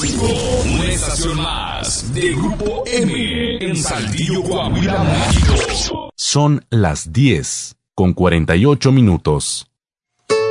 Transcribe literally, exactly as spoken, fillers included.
Acústico, una estación más de Grupo M en Saltillo, Coahuila, México. Son las diez con cuarenta y ocho minutos.